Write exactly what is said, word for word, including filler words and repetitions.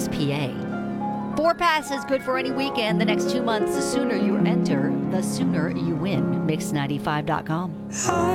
Mix P A. Four passes, good for any weekend. The next two months, the sooner you enter, the sooner you win. Mix ninety-five dot com.